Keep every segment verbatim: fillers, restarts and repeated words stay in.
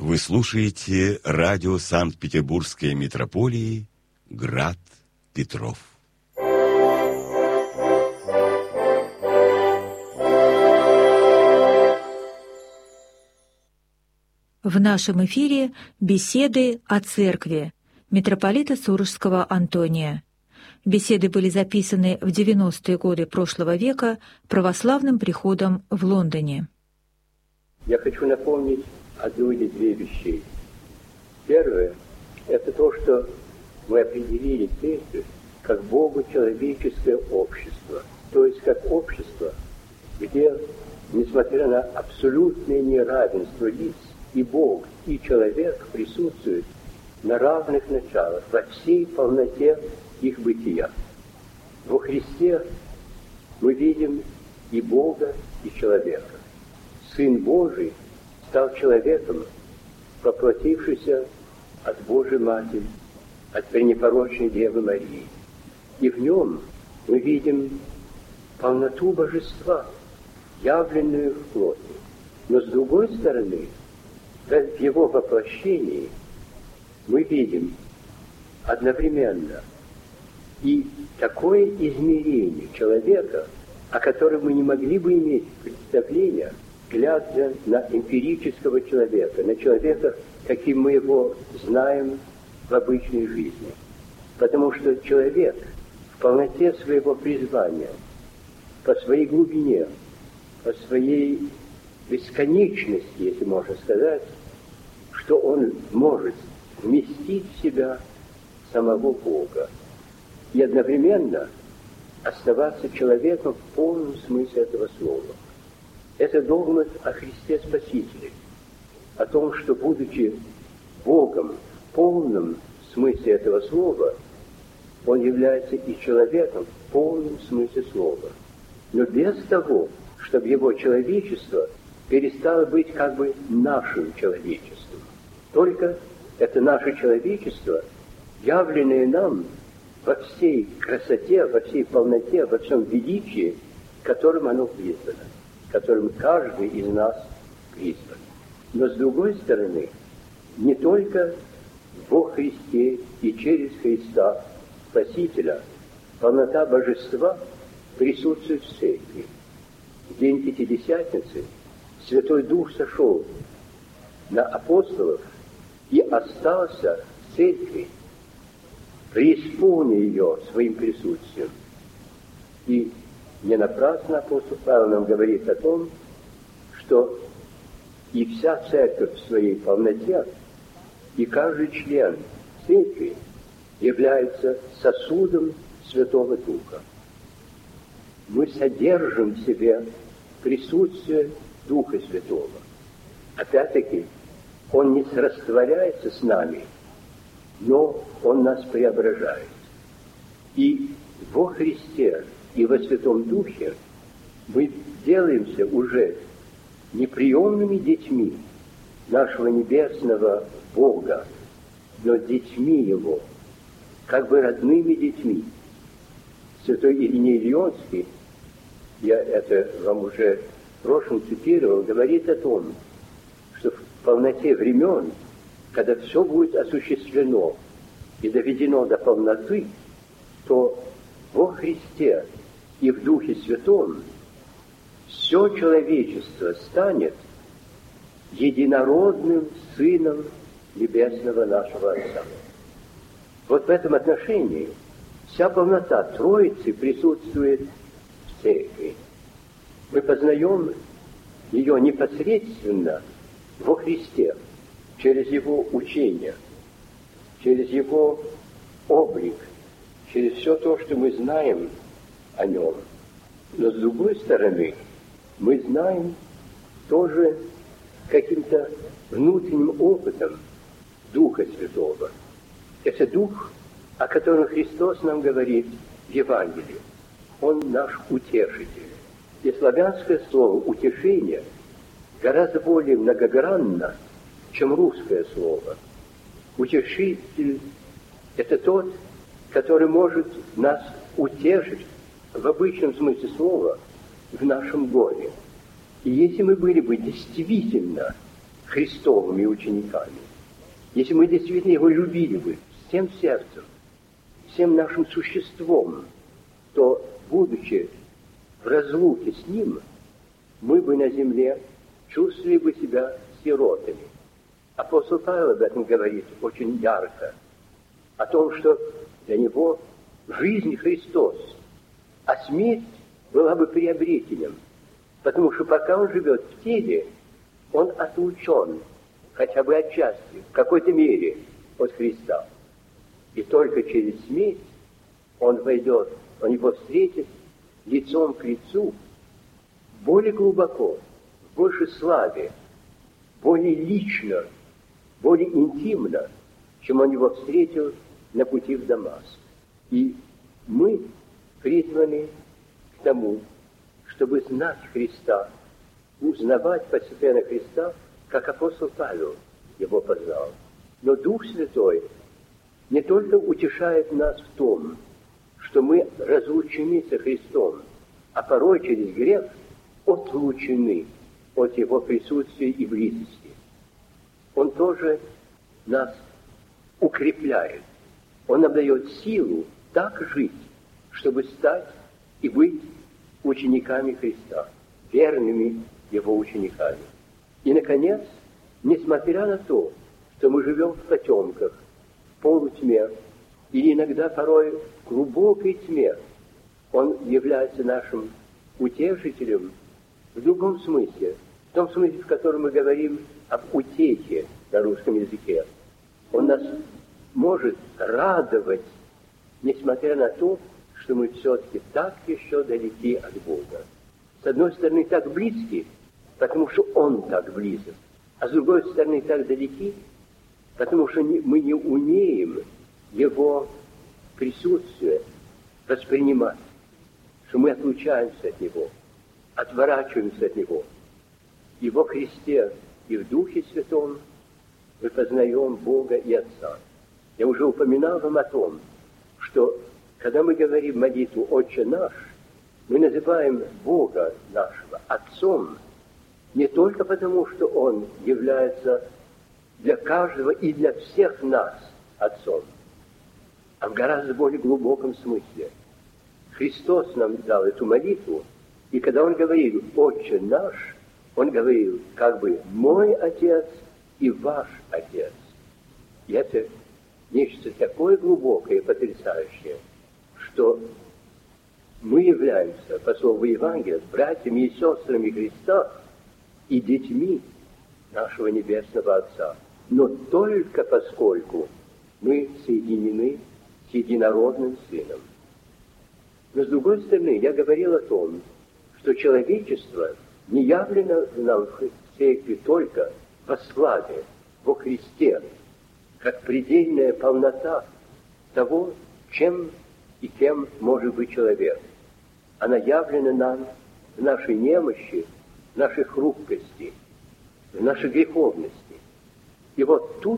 Вы слушаете радио Санкт-Петербургской митрополии «Град Петров». В нашем эфире беседы о церкви митрополита Сурожского Антония. Беседы были записаны в девяностые годы прошлого века православным приходом в Лондоне. Я хочу напомнить одну или две вещи. Первое – это то, что мы определили церковь как Богу человеческое общество. То есть как общество, где, несмотря на абсолютное неравенство лиц, и Бог, и человек присутствуют на равных началах, во всей полноте их бытия. Во Христе мы видим и Бога, и человека. Сын Божий стал человеком, воплотившийся от Божьей Матери, от пренепорочной Девы Марии. И в нем мы видим полноту божества, явленную в плоти. Но с другой стороны, в его воплощении мы видим одновременно и такое измерение человека, о котором мы не могли бы иметь представления, глядя на эмпирического человека, на человека, каким мы его знаем в обычной жизни. Потому что человек в полноте своего призвания, по своей глубине, по своей бесконечности, если можно сказать, что он может вместить в себя самого Бога и одновременно оставаться человеком в полном смысле этого слова. Это догмат о Христе Спасителе, о том, что, будучи Богом в полном смысле этого слова, он является и человеком в полном смысле слова. Но без того, чтобы его человечество перестало быть как бы нашим человечеством. Только это наше человечество, явленное нам во всей красоте, во всей полноте, во всем величии, которым оно призвано, которым каждый из нас призван. Но с другой стороны, не только во Христе и через Христа, Спасителя, полнота божества присутствует в церкви. В день Пятидесятницы Святой Дух сошел на апостолов и остался в церкви, преисполнив ее своим присутствием. И не напрасно апостол Павел нам говорит о том, что и вся церковь в своей полноте, и каждый член церкви является сосудом Святого Духа. Мы содержим в себе присутствие Духа Святого. Опять-таки, Он не растворяется с нами, но Он нас преображает. И во Христе и во Святом Духе мы делаемся уже неприемными детьми нашего небесного Бога, но детьми Его, как бы родными детьми. Святой Ириней Лионский, я это вам уже в прошлом цитировал, говорит о том, что в полноте времен, когда все будет осуществлено и доведено до полноты, то во Христе и в Духе Святом все человечество станет единородным Сыном Небесного нашего Отца. Вот в этом отношении вся полнота Троицы присутствует в церкви. Мы познаем ее непосредственно во Христе, через Его учение, через Его облик, через все то, что мы знаем о Нем. Но с другой стороны, мы знаем тоже каким-то внутренним опытом Духа Святого. Это Дух, о котором Христос нам говорит в Евангелии. Он наш утешитель. И славянское слово «утешение» гораздо более многогранно, чем русское слово. Утешитель – это тот, который может нас утешить в обычном смысле слова в нашем горе. И если мы были бы действительно Христовыми учениками, если мы действительно Его любили бы всем сердцем, всем нашим существом, то, будучи в разлуке с Ним, мы бы на земле чувствовали бы себя сиротами. Апостол Павел об этом говорит очень ярко, о том, что для него жизнь Христос, а смерть была бы приобретением, потому что пока он живет в теле, он отлучен, хотя бы отчасти, в какой-то мере, от Христа. И только через смерть он войдет, он его встретит лицом к лицу, более глубоко, в большей славе, более лично, более интимно, чем он его встретил на пути в Дамаск. И мы призваны к тому, чтобы знать Христа, узнавать постепенно Христа, как апостол Павел его познал. Но Дух Святой не только утешает нас в том, что мы разлучены со Христом, а порой через грех отлучены от Его присутствия и близости. Он тоже нас укрепляет. Он нам дает силу так жить, чтобы стать и быть учениками Христа, верными Его учениками. И, наконец, несмотря на то, что мы живем в потемках, в полутьме, или иногда порой в глубокой тьме, Он является нашим утешителем в другом смысле, в том смысле, в котором мы говорим об утехе на русском языке. Он нас может радовать, несмотря на то, что мы все-таки так еще далеки от Бога. С одной стороны, так близки, потому что Он так близок, а с другой стороны, так далеки, потому что мы не умеем Его присутствие воспринимать, что мы отлучаемся от Него, отворачиваемся от Него. И во Христе и в Духе Святом мы познаем Бога и Отца. Я уже упоминал вам о том, что когда мы говорим молитву «Отче наш», мы называем Бога нашего Отцом не только потому, что Он является для каждого и для всех нас Отцом, а в гораздо более глубоком смысле. Христос нам дал эту молитву, и когда Он говорил «Отче наш», Он говорил как бы «Мой Отец и ваш Отец». И это нечто такое глубокое и потрясающее, что мы являемся, по слову Евангелия, братьями и сестрами Христа и детьми нашего Небесного Отца. Но только поскольку мы соединены с единородным Сыном. Но с другой стороны, я говорил о том, что человечество не явлено нам в церкви только во славе, во Христе, как предельная полнота того, чем и кем может быть человек. Она явлена нам в нашей немощи, в нашей хрупкости, в нашей греховности. И вот тут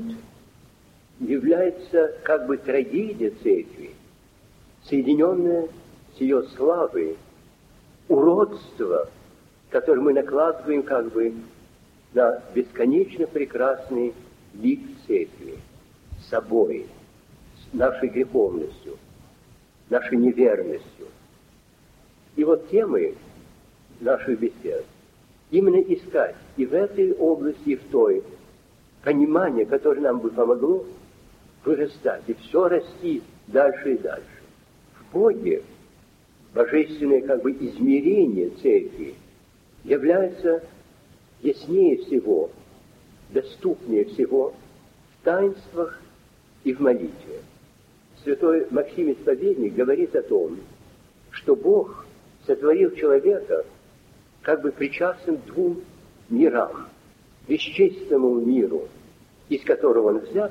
является как бы трагедия церкви, соединенная с ее славой, уродство, которое мы накладываем как бы на бесконечно прекрасный лик церкви, с собой, с нашей греховностью, нашей неверностью. И вот темы наших бесед именно искать и в этой области, и в той, понимание, которое нам бы помогло вырастать, и все расти дальше и дальше. В Боге божественное как бы измерение церкви является яснее всего, доступнее всего в таинствах и в молитве. Святой Максим Исповедник говорит о том, что Бог сотворил человека как бы причастным двум мирам. Вещественному миру, из которого он взят,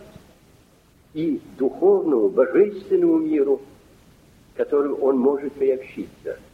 и духовному, божественному миру, которым он может приобщиться.